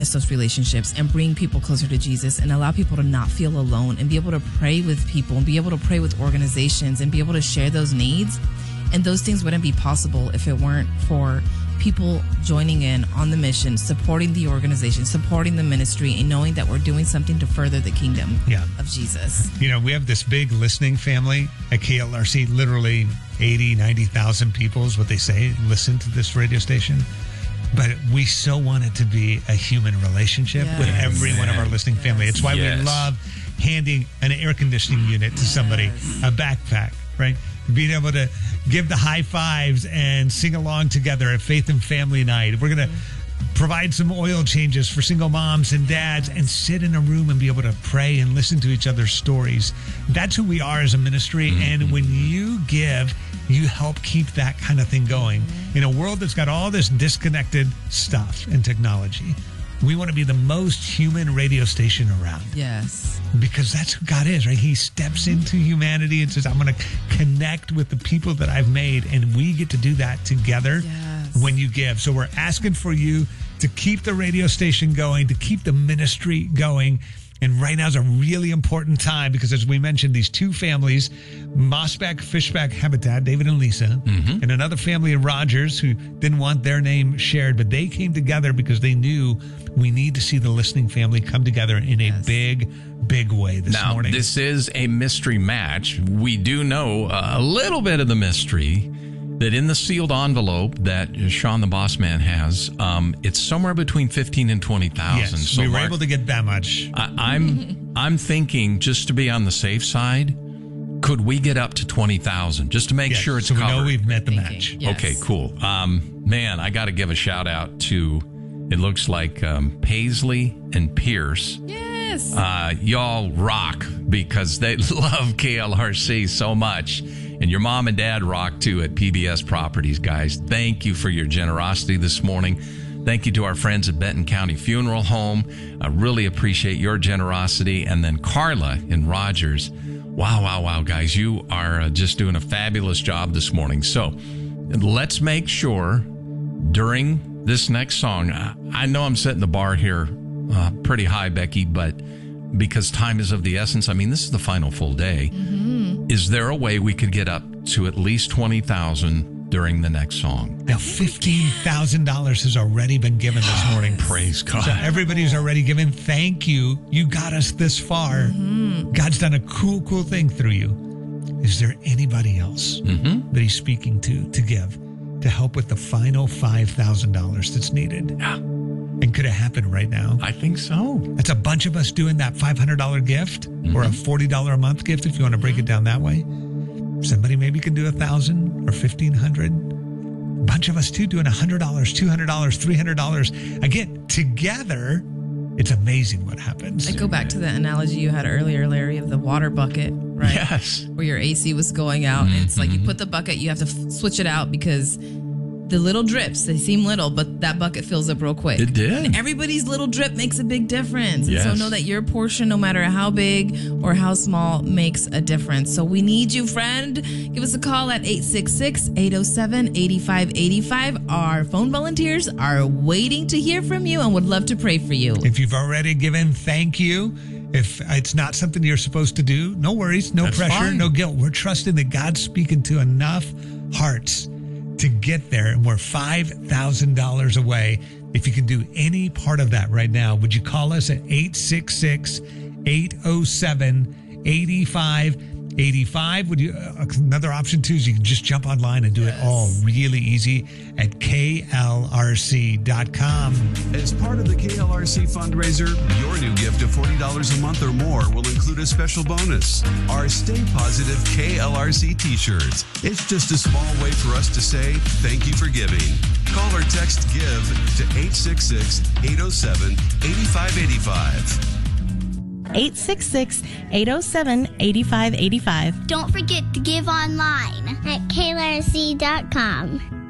those relationships and bring people closer to Jesus and allow people to not feel alone and be able to pray with people and be able to pray with organizations and be able to share those needs. And those things wouldn't be possible if it weren't for people joining in on the mission, supporting the organization, supporting the ministry, and knowing that we're doing something to further the kingdom of Jesus. You know, we have this big listening family at KLRC, literally 80, 90,000 people is what they say listen to this radio station. But we so want it to be a human relationship with every one of our listening family. It's why we love handing an air conditioning unit to somebody, a backpack, right? Being able to give the high fives and sing along together at Faith and Family Night. We're going to provide some oil changes for single moms and dads and sit in a room and be able to pray and listen to each other's stories. That's who we are as a ministry. And when you give, you help keep that kind of thing going. In a world that's got all this disconnected stuff and technology, we want to be the most human radio station around. Yes. Because that's who God is, right? He steps into humanity and says, I'm going to connect with the people that I've made. And we get to do that together when you give. So we're asking for you to keep the radio station going, to keep the ministry going. And right now is a really important time because, as we mentioned, these two families, Mossback Fishback Habitat, David and Lisa, and another family in Rogers who didn't want their name shared, but they came together because they knew we need to see the listening family come together in a big way this morning. Now, this is a mystery match. We do know a little bit of the mystery that in the sealed envelope that Sean the Boss Man has, it's somewhere between 15 and 20,000. Yes, so we were able to get that much. I'm thinking, just to be on the safe side, could we get up to 20,000 just to make sure it's so covered? We know we've met the match. Yes. Okay, cool. Man, I got to give a shout out to, it looks like Paisley and Pierce. Yes. Y'all rock because they love KLRC so much. And your mom and dad rock, too, at PBS Properties, guys. Thank you for your generosity this morning. Thank you to our friends at Benton County Funeral Home. I really appreciate your generosity. And then Carla in Rogers. Wow, guys. You are just doing a fabulous job this morning. So let's make sure during this next song, I know I'm setting the bar here pretty high, Becky, but because time is of the essence, I mean, this is the final full day. Is there a way we could get up to at least 20,000 during the next song? Now, $15,000 has already been given this morning. Praise God. So everybody's already given. Thank you. You got us this far. God's done a cool thing through you. Is there anybody else that he's speaking to give to help with the final $5,000 that's needed? Yeah. And could it happen right now? I think so. That's a bunch of us doing that $500 gift or a $40 a month gift if you want to break it down that way. Somebody maybe can do $1,000 or $1,500. A bunch of us too doing $100, $200, $300. Again, together, it's amazing what happens. I go back to the analogy you had earlier, Larry, of the water bucket, right? Yes. Where your AC was going out. And it's like you put the bucket, you have to switch it out because the little drips, they seem little, but that bucket fills up real quick. It did. And everybody's little drip makes a big difference. Yes. And so know that your portion, no matter how big or how small, makes a difference. So we need you, friend. Give us a call at 866-807-8585. Our phone volunteers are waiting to hear from you and would love to pray for you. If you've already given, thank you. If it's not something you're supposed to do, no worries, no pressure, fine. no guilt. We're trusting that God's speaking to enough hearts to get there, and we're $5,000 away. If you can do any part of that right now, would you call us at 866-807-8585? Would you? Another option too is you can just jump online and do it all really easy at KLRC.com. As part of the KLRC fundraiser, your new gift of $40 a month or more will include a special bonus: our Stay Positive KLRC t-shirts. It's just a small way for us to say thank you for giving. Call or text GIVE to 866-807-8585. 866-807-8585. Don't forget to give online at KLRC.com.